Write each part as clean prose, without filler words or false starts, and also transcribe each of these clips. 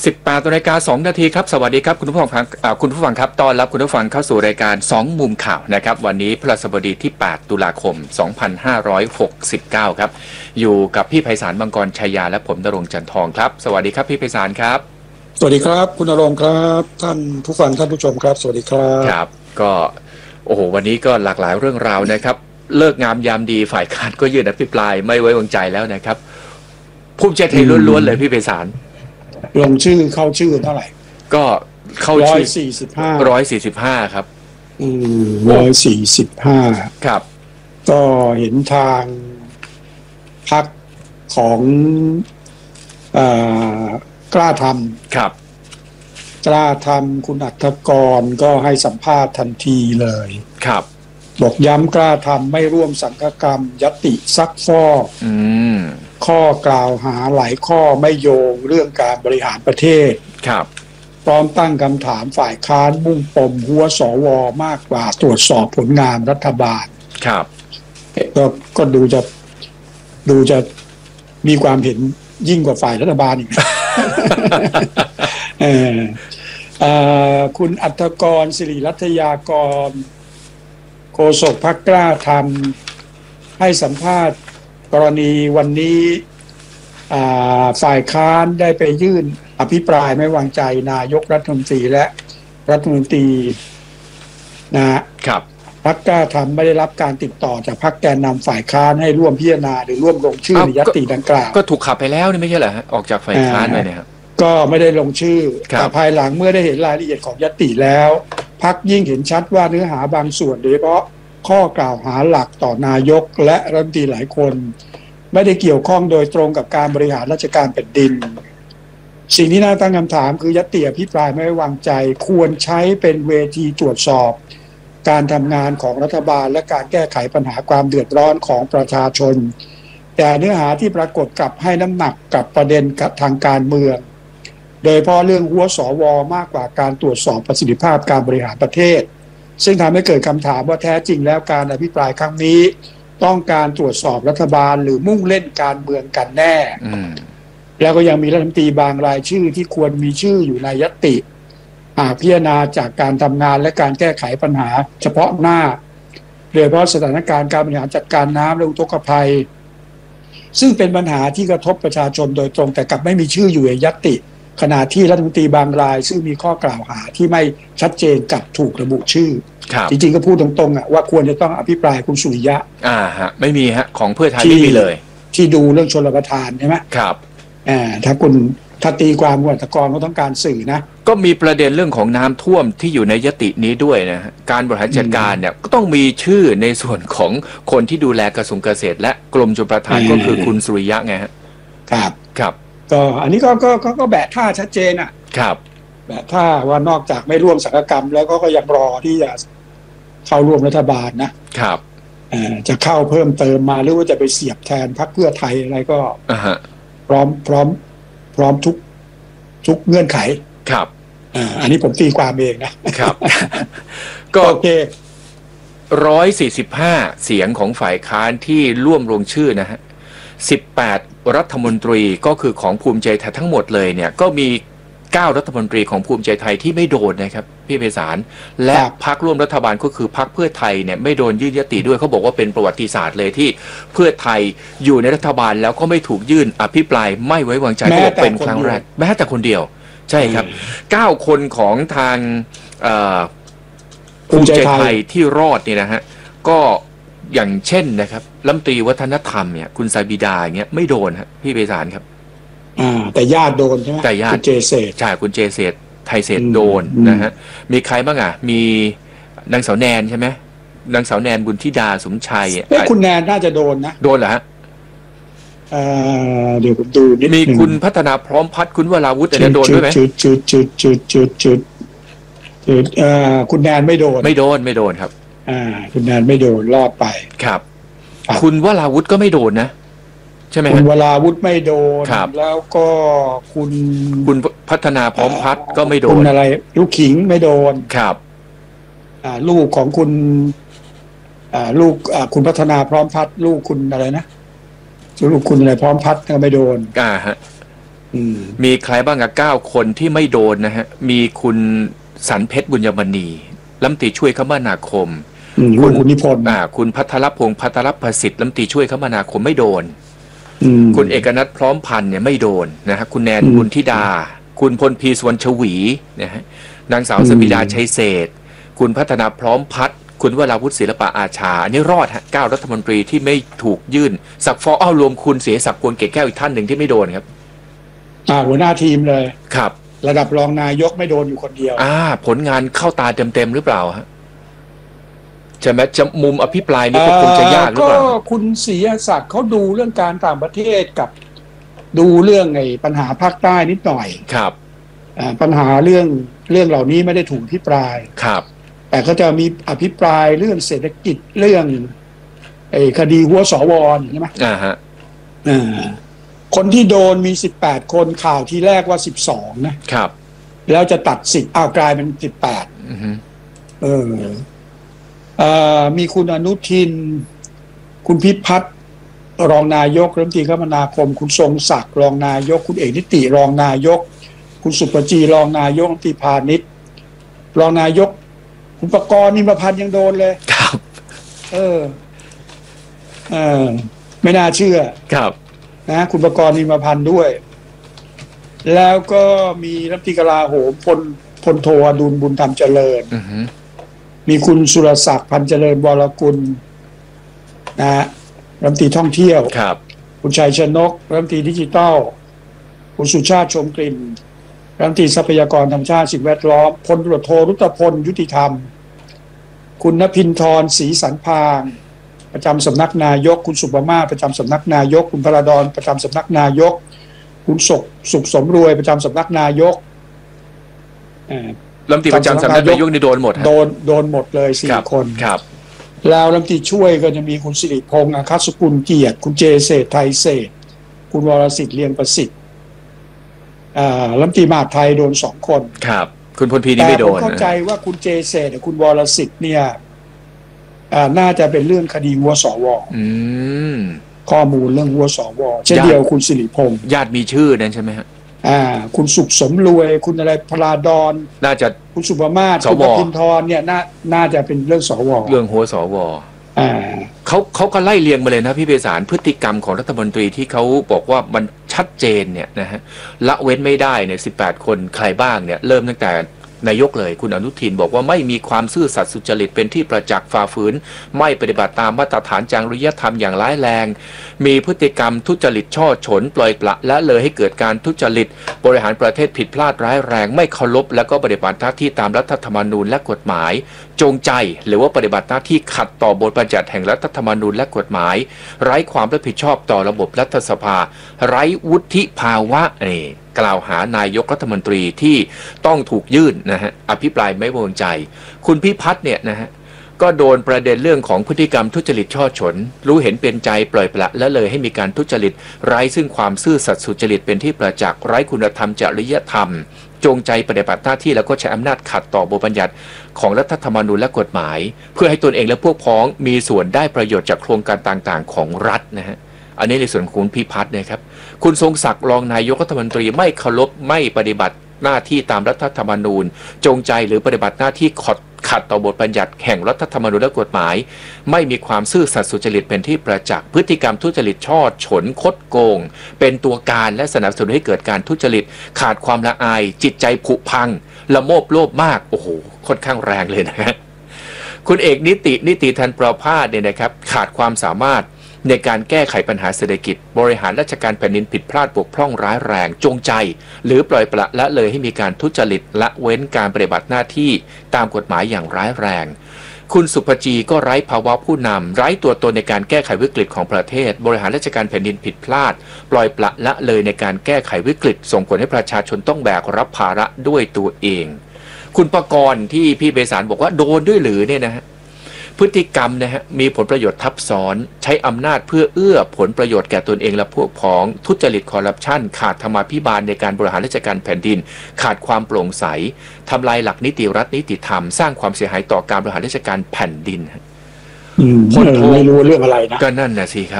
18:02 น.ครับสวัสดีครับคุณผู้ฟังครับคุณผู้ฟังครับต้อนรับคุณผู้ฟังเข้าสู่รายการ2มุมข่าวนะครับวันนี้พฤหัสบดีที่8ตุลาคม2569ครับอยู่กับพี่ไพศาลมังกรชัยยาและผมณรงค์จันทองครับสวัสดีครับพี่ไพศาลครับสวัสดีครับคุณณรงค์ครับท่านผู้ฟังท่านผู้ชมครับสวัสดีครับครับก็โอ้โหวันนี้ก็หลากหลายเรื่องราวนะครับเลิกงามยามดีฝ่ายค้านก็ยื่นอภิปรายไม่ไว้วางใจแล้วนะครับภูมิใจไทยล้วนๆเลยพี่ไพศาลลงชื่อเข้าชื่อเท่าไหร่ก็เข้าชื่อ 145 ครับ 145 ครับก็เห็นทางพรรคของกล้าทำครับกล้าทำคุณอัฐกรก็ให้สัมภาษณ์ทันทีเลยครับบอกย้ำกล้าทำไม่ร่วมสังฆกรรมญัตติซักฟอกข้อกล่าวหาหลายข้อไม่โยงเรื่องการบริหารประเทศครับพร้อมตั้งคำถามฝ่ายค้านมุ่งปมหัวสวมากกว่าตรวจสอบผลงานรัฐบาลครับก็ดูจะมีความเห็นยิ่งกว่าฝ่ายรัฐบาลอีก คุณอัฐกรศิริรัตยากรโฆษกพรรคกล้าทำให้สัมภาษณ์กรณีวันนี้ฝ่ายค้านได้ไปยื่นอภิปรายไม่วางใจนายกรัฐมนตรีและรัฐมนตรีนะครับพรรคกล้าทำไม่ได้รับการติดต่อจากพรรคแกนนำฝ่ายค้านให้ร่วมพิจารณาหรือร่วมลงชื่อในญัตติดังกล่าวก็ถูกขับไปแล้วนี่ไม่ใช่เหรอฮะออกจากฝ่ายค้านไปเนี่ยครับก็ไม่ได้ลงชื่อแต่ภายหลังเมื่อได้เห็นรายละเอียดของญัตติแล้วพรรคยิ่งเห็นชัดว่าเนื้อหาบางส่วนโดยเฉพาะข้อกล่าวหาหลักต่อนายกและรัฐมนตรีหลายคนไม่ได้เกี่ยวข้องโดยตรงกับการบริหารราชการแผ่นดินสิ่งที่น่าตั้งคำถามคือญัตติอภิปรายไม่ไว้วางใจควรใช้เป็นเวทีตรวจสอบการทำงานของรัฐบาลและการแก้ไขปัญหาความเดือดร้อนของประชาชนแต่เนื้อหาที่ปรากฏกลับให้น้ำหนักกับประเด็นทางการเมืองโดยเฉพาะเรื่องหัวสวมากกว่าการตรวจสอบประสิทธิภาพการบริหารประเทศซึ่งทำให้เกิดคำถามว่าแท้จริงแล้วการอภิปรายครั้งนี้ต้องการตรวจสอบรัฐบาลหรือมุ่งเล่นการเมืองกันแน่แล้วก็ยังมีรัฐมนตรีบางรายชื่อที่ควรมีชื่ออยู่ในญัตติพิจารณาจากการทำงานและการแก้ไขปัญหาเฉพาะหน้าโดยเฉพาะสถานการณ์การบริหารจัดการน้ำและอุทกภัยซึ่งเป็นปัญหาที่กระทบประชาชนโดยตรงแต่กลับไม่มีชื่ออยู่ในญัตติขณะที่รัฐมนตรีบางรายซึ่งมีข้อกล่าวหาที่ไม่ชัดเจนกับถูกระบุชื่อจริงๆก็พูดตรงๆว่าควรจะต้องอภิปรายคุณสุริยะฮะไม่มีฮะของเพื่อไทยไม่มีเลยที่ดูเรื่องชลประทานใช่ไหมครับถ้าตีความคุณอัฐกรเขาต้องการสื่อนะก็มีประเด็นเรื่องของน้ำท่วมที่อยู่ในญัตตินี้ด้วยนะฮะการบริหารจัดการเนี่ยก็ต้องมีชื่อในส่วนของคนที่ดูแลกระทรวงเกษตรและกรมชลประทานก็คือคุณสุริยะไงฮะครับก็อันนี้ก็แบะท่าชัดเจนครับแบะท่าว่านอกจากไม่ร่วมสังฆกรรมแล้วก็ยังรอที่จะเข้าร่วมรัฐบาลนะครับจะเข้าเพิ่มเติมมาหรือว่าจะไปเสียบแทนพรรคเพื่อไทยอะไรก็พร้อมทุกเงื่อนไขครับอันนี้ผมตีความเองนะครับก็โอเค145เสียงของฝ่ายค้านที่ร่วมลงชื่อนะฮะ18รัฐมนตรีก็คือของภูมิใจไทยทั้งหมดเลยเนี่ยก็มี9รัฐมนตรีของภูมิใจไทยที่ไม่โดนนะครับพี่ไพศาลและพรรคร่วมรัฐบาลก็คือพรรคเพื่อไทยเนี่ยไม่โดนยื่นญัตติด้วยเขาบอกว่าเป็นประวัติศาสตร์เลยที่เพื่อไทยอยู่ในรัฐบาลแล้วก็ไม่ถูกยื่นอภิปรายไม่ไว้วางใจก็เป็นครั้งแรกแม้แต่คนเดียวใช่ครับ9คนของทางภูมิใจไทยที่รอดเนี่ยนะฮะก็อย่างเช่นนะครับรัฐมนตรีวัฒนธรรมเนี่ยคุณสายบิดาอย่างเงี้ยไม่โดนฮะพี่ไพศาลครับแต่ญาติโดนใช่ไหมแต่ญาติเจเศษใช่คุณเจเศษไทยเศษโดนนะฮะมีใครบ้างมีนางสาวแนนใช่ไหมนางสาวแนนบุญธิดาสมชัยคุณแนนน่าจะโดนนะโดนเหรอฮะเดี๋ยวผมดูนิดนึงมีคุณพัฒนาพร้อมพัฒน์คุณวราวุฒิจะโดนด้วยไหมคุณแนนไม่โดนครับคุณแนนไม่โดนรอดไปครับคุณวราวุฒิก็ไม่โดนนะใช่ไหมคุณวราวุฒิไม่โดนแล้วก็คุณพัฒนาพร้อมพัฒน์ก็ไม่โดนคุณอะไรลูกขิงไม่โดนครับลูกของคุณลูกคุณพัฒนาพร้อมพัฒน์ลูกคุณอะไรนะลูกคุณอะไรพร้อมพัฒน์ก็ไม่โดนฮะมีใครบ้าง9 คนที่ไม่โดนนะฮะมีคุณสันเพชรบุญยมณีรัฐมนตรีช่วยคมนาคมคุณนิพนธ์คุณพัทรพงศ์พัทรประสิทธิ์รัฐมนตรีช่วยคมนาคมไม่โดนคุณเอกนัทพร้อมพันธ์เนี่ยไม่โดนนะฮะคุณแนนบุญธิดาคุณพลพีสวรรณชวีนะฮะนางสาวสมิดาชัยเศษคุณพัฒนาพร้อมพัฒน์คุณวราวุฒิศิลปะอาชาอันนี้รอดฮะ9 รัฐมนตรีที่ไม่ถูกยื่นศักดิ์ฟอรวมคุณเสียศักดิ์กวนเกศแก้วอีกท่านหนึ่งที่ไม่โดนครับหัวหน้าทีมเลยครับระดับรองนายกไม่โดนอยู่คนเดียวผลงานเข้าตาเต็มๆหรือเปล่าฮะใช่ไหมจะมุมอภิปรายนี่ก็คงจะยากหรือเปล่าก็คุณศรีศักดิ์เขาดูเรื่องการต่างประเทศกับดูเรื่องไอ้ปัญหาภาคใต้นิดหน่อยครับปัญหาเรื่องเหล่านี้ไม่ได้ถูกอภิปรายครับแต่ก็จะมีอภิปรายเรื่องเศรษฐกิจเรื่องไอ้คดีหัวสวใช่ไหมฮะคนที่โดนมี18 คนข่าวที่แรกว่า12 นะครับแล้วจะตัด10กลายเป็น18มีคุณอนุทินคุณพิพัฒน์รองนายกรัฐมนตรีคมนาคมคุณทรงศักดิ์รองนายกคุณเอกนิติรองนายกคุณสุปจีรองนายกรัฐมนตรีพาณิชย์รองนายกคุณประกรณ์นิมพันธ์ยังโดนเลยครับไม่น่าเชื่อครับนะคุณประกรณ์นิมพันธ์ด้วยแล้วก็มีรัฐมนตรีกลาโหมพลโทอดุลบุญธรรมเจริญมีคุณสุรศักดิ์พันเจริญวรกุลนะรัฐมนตรีท่องเที่ยวครับคุณชัยชนกรัฐมนตรีดิจิทัลคุณสุชาติชมกลิ่นรัฐมนตรีทรัพยากรธรรมชาติสิ่งแวดล้อมพลตำรวจโทรุตพลยุติธรรมคุณณภินทร์ศรีสันพางประจำสำนักนายกคุณสุปมาประจำสำนักนายกคุณพระดอนประจำสำนักนายกคุณสุขสมรวยประจำสำนักนายกรัฐมนตรีประจำสำนักนายกนี่โดนหมดโดนหมดเลย4 คนครับแล้วรัฐมนตรีช่วยก็จะมีคุณสิริพงษ์อาคัสกุลเกียรติคุณเจเศรษฐ์ไทยเศรษฐ์คุณวรสิทธิ์เลียงประสิทธิ์รัฐมนตรีมหาดไทยโดน2 คนครับคุณพลพีนี่ไม่โดนแต่ผมเข้าใจว่าคุณเจเศรษฐ์กับคุณวรสิทธิ์เนี่ยน่าจะเป็นเรื่องคดีหัวสวข้อมูลเรื่องหัวสวเช่นเดียวคุณสิริพงษ์ญาติมีชื่อนั่นใช่ไหมฮะคุณสุขสมรวยคุณอะไรพลาดอนน่าจะคุณสุภมาศคุณพินทร์เนี่ยน่าจะเป็นเรื่องสวเรื่องหัวสวเขาก็ไล่เรียงมาเลยนะพี่เบสารพฤติกรรมของรัฐมนตรีที่เขาบอกว่ามันชัดเจนเนี่ยนะฮะละเว้นไม่ได้เนี่ย18 คนใครบ้างเนี่ยเริ่มตั้งแต่นายกเลยคุณอนุทินบอกว่าไม่มีความซื่อสัตย์สุจริตเป็นที่ประจักษ์ฝ่าฝืนไม่ปฏิบัติตามมาตรฐานจริยธรรมอย่างร้ายแรงมีพฤติกรรมทุจริตช่อฉนปล่อยปละละเลยให้เกิดการทุจริตบริหารประเทศผิดพลาดร้ายแรงไม่เคารพและก็ปฏิบัติหน้าที่ตามรัฐธรรมนูญและกฎหมายจงใจหรือว่าปฏิบัติหน้าที่ขัดต่อบทบัญญัติแห่งรัฐธรรมนูญและกฎหมายไร้ความรับผิดชอบต่อระบบรัฐสภาไร้วุฒิภาวะกล่าวหานายกรัฐมนตรีที่ต้องถูกยื่นนะฮะอภิปรายไม่ไว้วางใจคุณพิพัฒน์เนี่ยนะฮะก็โดนประเด็นเรื่องของพฤติกรรมทุจริตช่อฉนรู้เห็นเป็นใจปล่อยปละละเลยให้มีการทุจริตไร้ซึ่งความซื่อสัตย์สุจริตเป็นที่ประจักษ์ไร้คุณธรรมจริยธรรมจงใจปฏิบัติหน้าที่แล้วก็ใช้อำนาจขัดต่อบทบัญญัติของรัฐธรรมนูญและกฎหมายเพื่อให้ตนเองและพวกพ้องมีส่วนได้ประโยชน์จากโครงการต่างๆของรัฐนะฮะอันนี้ในส่วนของคุณพิพัฒน์นะครับคุณทรงศักดิ์รองนายกรัฐมนตรีไม่เคารพไม่ปฏิบัติหน้าที่ตามรัฐธรรมนูญจงใจหรือปฏิบัติหน้าที่ขัดต่อบทบัญญัติแห่งรัฐธรรมนูญและกฎหมายไม่มีความซื่อสัตย์สุจริตเป็นที่ประจักษ์พฤติกรรมทุจริตช่อฉนคดโกงเป็นตัวการและสนับสนุนให้เกิดการทุจริตขาดความละอายจิตใจผุพังละโมบโลภมากโอ้โหค่อนข้างแรงเลยนะฮะคุณเอกนิติธันประภาสเนี่ยนะครับขาดความสามารถในการแก้ไขปัญหาเศรษฐกิจบริหารราชการแผ่นดินผิดพลาดบกพร่องร้ายแรงจงใจหรือปล่อยปละละเลยให้มีการทุจริตละเว้นการปฏิบัติหน้าที่ตามกฎหมายอย่างร้ายแรงคุณสุภจีก็ไร้ภาวะผู้นำไร้ตัวตนในการแก้ไขวิกฤตของประเทศบริหารราชการแผ่นดินผิดพลาดปล่อยปละละเลยในการแก้ไขวิกฤตส่งผลให้ประชาชนต้องแบกรับภาระด้วยตัวเองคุณประกรณ์ที่พี่เบสารบอกว่าโดนด้วยหรือเนี่ยนะฮะพฤติกรรมนะฮะมีผลประโยชน์ทับซ้อนใช้อำนาจเพื่อเอื้อผลประโยชน์แก่ตนเองและพวกพ้องทุจริตคอร์รัปชันขาดธรรมาภิบาลในการบริหารราชการแผ่นดินขาดความโปร่งใสทำลายหลักนิติรัฐนิติธรรมสร้างความเสียหายต่อการบริหารราชการแผ่นดินพลโทไม่รู้เรื่องอะไรนะก็นั่นนะสิครับ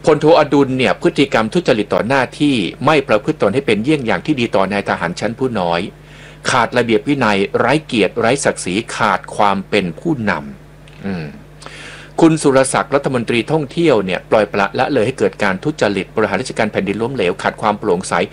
พลโทอดุลเนี่ยพฤติกรรมทุจริตต่อหน้าที่ไม่ประพฤติตนให้เป็นเยี่ยงอย่างที่ดีต่อนายทหารชั้นผู้น้อยขาดระเบียบวินัยไร้เกียรติไร้ศักดิ์ศรีขาดความเป็นผู้นำคุณสุรศักดิ์รัฐมนตรีท่องเที่ยวเนี่ยปล่อยปละละเลยให้เกิดการทุจริตบริหารราชการแผ่นดินล้มเหลวขาดความโปร่งใส